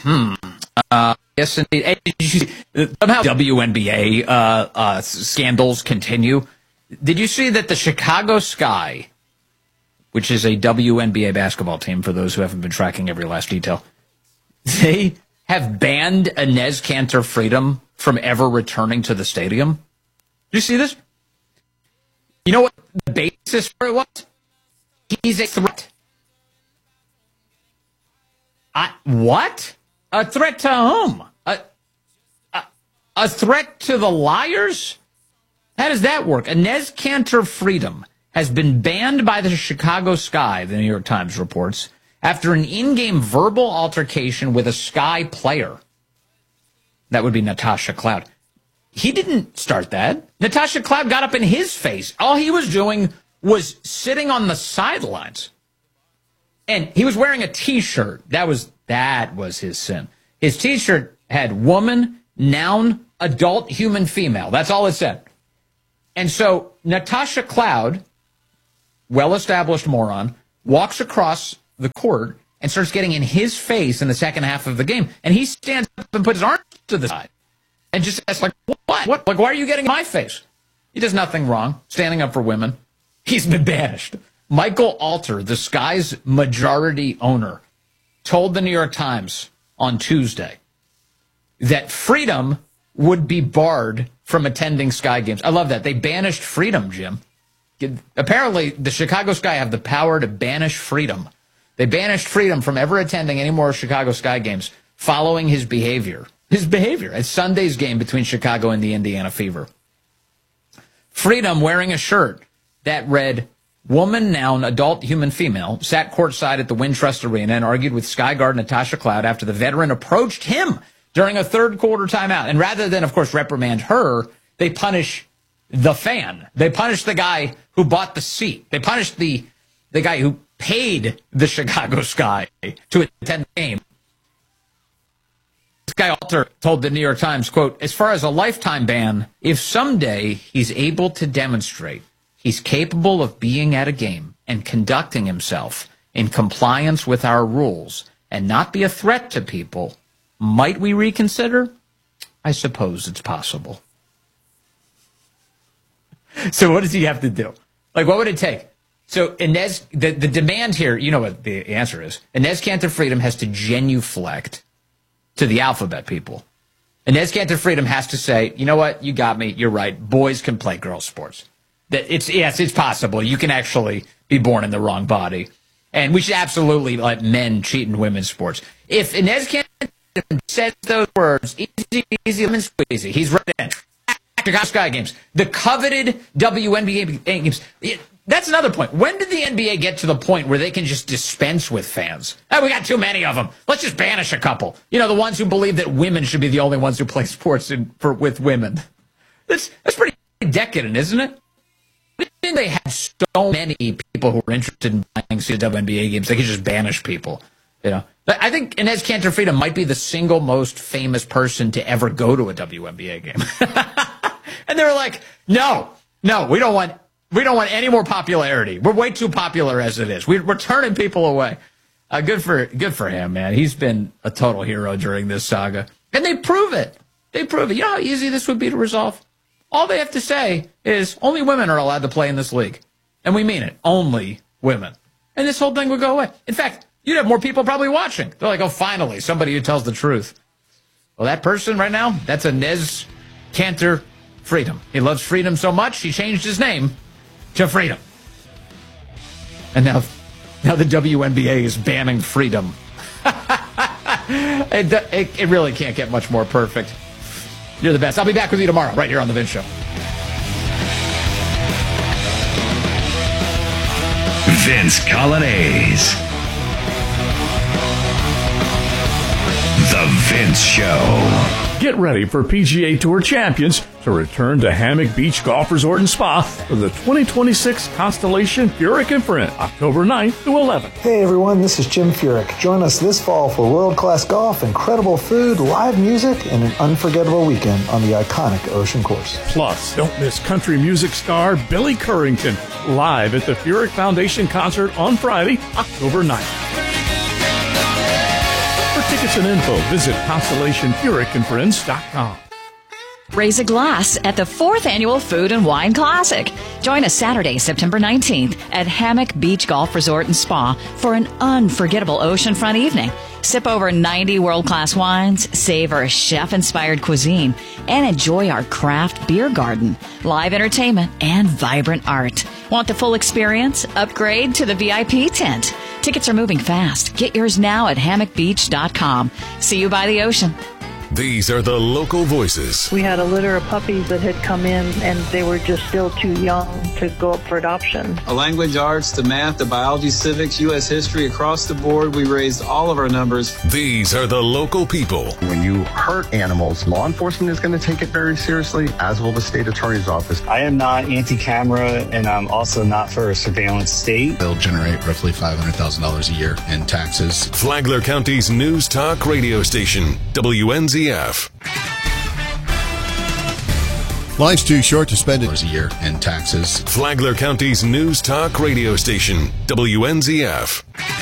Yes, indeed. Hey, did you see, somehow WNBA scandals continue. Did you see that the Chicago Sky, which is a WNBA basketball team, for those who haven't been tracking every last detail, they have banned Inez Cantor Freedom from ever returning to the stadium? Did you see this? You know what the basis for it was? He's a threat. What? A threat to whom? A threat to the Liars? How does that work? Inez Cantor Freedom has been banned by the Chicago Sky, the New York Times reports, after an in-game verbal altercation with a Sky player. That would be Natasha Cloud. He didn't start that. Natasha Cloud got up in his face. All he was doing was sitting on the sidelines. And he was wearing a T-shirt. That was his sin. His T-shirt had woman, noun, adult, human, female. That's all it said. And so Natasha Cloud, well-established moron, walks across the court and starts getting in his face in the second half of the game. And he stands up and puts his arms to the side and just asks, like, what? Like, why are you getting in my face? He does nothing wrong, standing up for women. He's been banished. Michael Alter, the Sky's majority owner, told the New York Times on Tuesday that Freedom would be barred from attending Sky games. I love that. They banished Freedom, Jim. Apparently, the Chicago Sky have the power to banish Freedom. They banished Freedom from ever attending any more Chicago Sky games following his behavior. His behavior at Sunday's game between Chicago and the Indiana Fever. Freedom, wearing a shirt that read, woman, noun, adult, human, female, sat courtside at the Wintrust Arena and argued with Sky guard Natasha Cloud after the veteran approached him during a third-quarter timeout. And rather than, of course, reprimand her, they punish the fan. They punish the guy who bought the seat. They punish the guy who paid the Chicago Sky to attend the game. Sky Alter told the New York Times, quote, as far as a lifetime ban, if someday he's able to demonstrate he's capable of being at a game and conducting himself in compliance with our rules and not be a threat to people, might we reconsider? I suppose it's possible. So what does he have to do? Like, what would it take? So Inez, the demand here, you know what the answer is. Inez Cantor Freedom has to genuflect to the alphabet people. Inez Cantor Freedom has to say, you know what, you got me, you're right, boys can play girls' sports. That it's possible. You can actually be born in the wrong body. And we should absolutely let men cheat in women's sports. If Inez Cantor says those words, easy, lemon squeezy, he's right in. Chicago Sky games, the coveted WNBA games. That's another point. When did the NBA get to the point where they can just dispense with fans? Oh, we got too many of them. Let's just banish a couple. You know, the ones who believe that women should be the only ones who play sports with women. That's pretty decadent, isn't it? They had so many people who were interested in buying WNBA games, they could just banish people. You know, I think Inez Cantor Freedom might be the single most famous person to ever go to a WNBA game. And they were like, no, we don't want any more popularity. We're way too popular as it is. We're turning people away. Good for him, man. He's been a total hero during this saga. And they prove it. You know how easy this would be to resolve? All they have to say is only women are allowed to play in this league. And we mean it. Only women. And this whole thing would go away. In fact, you'd have more people probably watching. They're like, oh, finally, somebody who tells the truth. Well, that person right now, that's Inez Cantor Freedom. He loves freedom so much, he changed his name to Freedom. And now the WNBA is banning Freedom. It really can't get much more perfect. You're the best. I'll be back with you tomorrow, right here on The Vince Show. Vince Coglianese. The Vince Show. Get ready for PGA Tour champions to return to Hammock Beach Golf Resort and Spa for the 2026 Constellation Furyk Infinite, October 9th to 11th. Hey everyone, this is Jim Furyk. Join us this fall for world-class golf, incredible food, live music, and an unforgettable weekend on the iconic Ocean Course. Plus, don't miss country music star Billy Currington live at the Furyk Foundation concert on Friday, October 9th. For tickets and info, visit ConstellationFuricandFriends.com. Raise a glass at the 4th Annual Food and Wine Classic. Join us Saturday, September 19th at Hammock Beach Golf Resort and Spa for an unforgettable oceanfront evening. Sip over 90 world-class wines, savor chef-inspired cuisine, and enjoy our craft beer garden, live entertainment, and vibrant art. Want the full experience? Upgrade to the VIP tent. Tickets are moving fast. Get yours now at hammockbeach.com. See you by the ocean. These are the local voices. We had a litter of puppies that had come in, and they were just still too young to go up for adoption. A language arts, the math, the biology, civics, U.S. history, across the board, we raised all of our numbers. These are the local people. When you hurt animals, law enforcement is going to take it very seriously, as will the state attorney's office. I am not anti-camera, and I'm also not for a surveillance state. They'll generate roughly $500,000 a year in taxes. Flagler County's news talk radio station, WNZF. Life's too short to spend it a year in taxes. Flagler County's news talk radio station, WNZF.